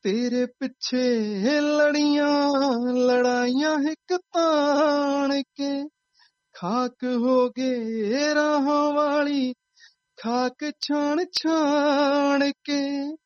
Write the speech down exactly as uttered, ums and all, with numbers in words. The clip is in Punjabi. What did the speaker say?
ਤੇਰੇ ਪਿੱਛੇ ਲੜੀਆਂ ਲੜਾਈਆਂ ਇੱਕ ਤਾਣ ਕੇ, ਖਾਕ ਹੋ ਗਏ ਰਾਹਾਂ ਵਾਲੀ ਖਾਕ ਛਾਣ ਛਾਣ ਕੇ।